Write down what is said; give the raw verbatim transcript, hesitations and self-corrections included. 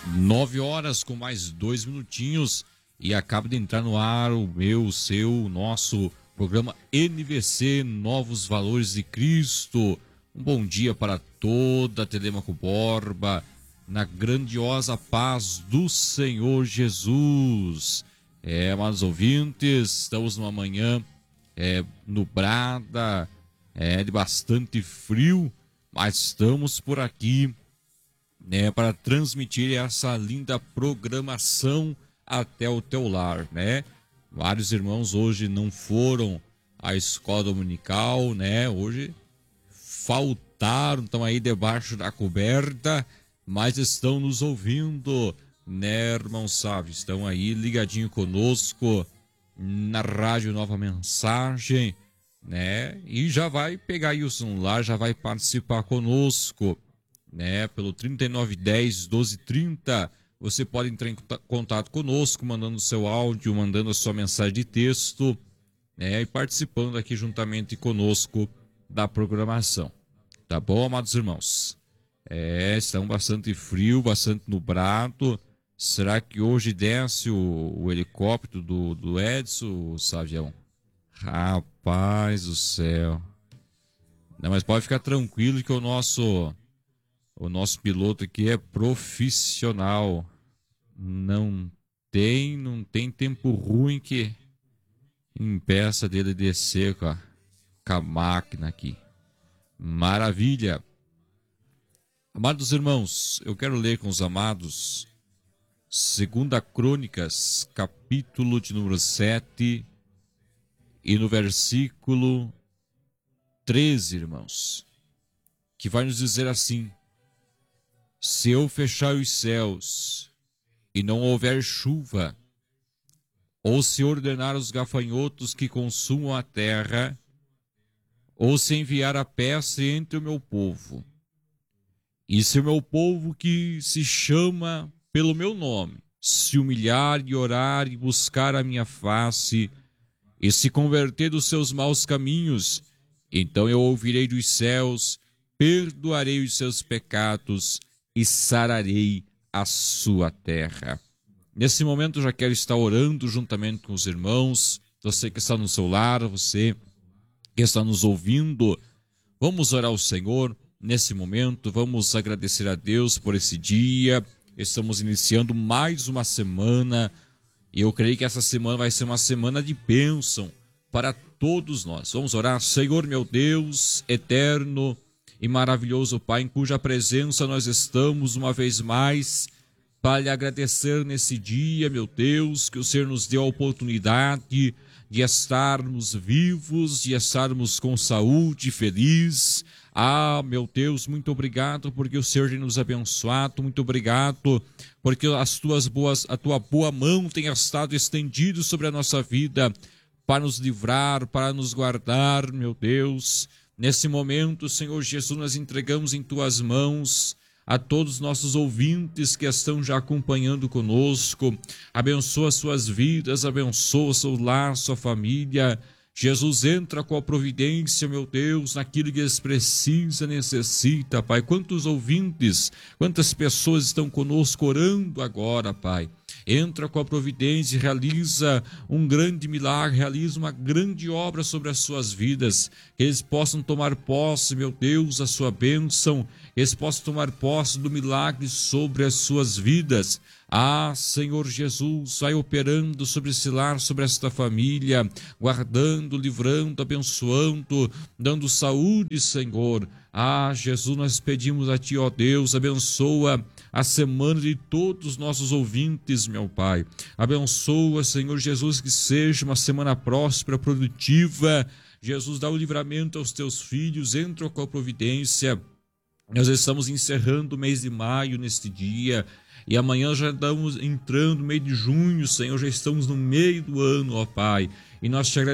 Nove horas com mais dois minutinhos e acaba de entrar no ar o meu, o seu, o nosso programa N V C, Novos Valores de Cristo. Um bom dia para toda a Telemaco Borba, na grandiosa paz do Senhor Jesus. É, amados ouvintes, estamos numa manhã é, nublada, é, de bastante frio, mas estamos por aqui, né, para transmitir essa linda programação até o teu lar, né? Vários irmãos hoje não foram à escola dominical, né? Hoje faltaram, estão aí debaixo da coberta, mas estão nos ouvindo, né, irmão Sávio? Estão aí ligadinho conosco na Rádio Nova Mensagem, né? E já vai pegar aí o celular, já vai participar conosco, né? Pelo trinta e nove dez, doze trinta, você pode entrar em contato conosco, mandando seu áudio, mandando a sua mensagem de texto, né? E participando aqui juntamente conosco da programação. Tá bom, amados irmãos? É, estão bastante frio, bastante nublado. Será que hoje desce o, o helicóptero do, do Edson, Savião? Rapaz do céu. Não, mas pode ficar tranquilo que o nosso... O nosso piloto aqui é profissional. Não tem, não tem tempo ruim que impeça dele descer com a, com a máquina aqui. Maravilha. Amados irmãos, eu quero ler com os amados Segunda Crônicas, capítulo de número sete e no versículo treze, irmãos, que vai nos dizer assim: se eu fechar os céus e não houver chuva, ou se ordenar os gafanhotos que consumam a terra, ou se enviar a peste entre o meu povo, e se o meu povo que se chama pelo meu nome se humilhar e orar e buscar a minha face, e se converter dos seus maus caminhos, então eu ouvirei dos céus, perdoarei os seus pecados e sararei a sua terra. Nesse momento eu já quero estar orando juntamente com os irmãos, você que está no seu lar, você que está nos ouvindo. Vamos orar ao Senhor nesse momento, vamos agradecer a Deus por esse dia. Estamos iniciando mais uma semana e eu creio que essa semana vai ser uma semana de bênção para todos nós. Vamos orar. Senhor meu Deus, eterno e maravilhoso Pai, em cuja presença nós estamos uma vez mais para lhe agradecer nesse dia, meu Deus, que o Senhor nos deu a oportunidade de estarmos vivos, de estarmos com saúde, feliz. Ah, meu Deus, muito obrigado porque o Senhor tem nos abençoado, muito obrigado porque as tuas boas, a tua boa mão tem estado estendida sobre a nossa vida para nos livrar, para nos guardar, meu Deus. Nesse momento, Senhor Jesus, nós entregamos em tuas mãos a todos os nossos ouvintes que estão já acompanhando conosco. Abençoa suas vidas, abençoa seu lar, sua família. Jesus, entra com a providência, meu Deus, naquilo que eles precisam, necessita, Pai. Quantos ouvintes, quantas pessoas estão conosco orando agora, Pai. Entra com a providência e realiza um grande milagre, realiza uma grande obra sobre as suas vidas. Que eles possam tomar posse, meu Deus, da sua bênção. Que eles possam tomar posse do milagre sobre as suas vidas. Ah, Senhor Jesus, vai operando sobre esse lar, sobre esta família, guardando, livrando, abençoando, dando saúde, Senhor. Ah, Jesus, nós pedimos a Ti, ó Deus, abençoa a semana de todos os nossos ouvintes, meu Pai. Abençoa, Senhor Jesus, que seja uma semana próspera, produtiva. Jesus, dá o livramento aos Teus filhos, entra com a providência. Nós estamos encerrando o mês de maio neste dia. E amanhã já estamos entrando no mês de junho, Senhor, já estamos no meio do ano, ó Pai. E nós te agradecemos.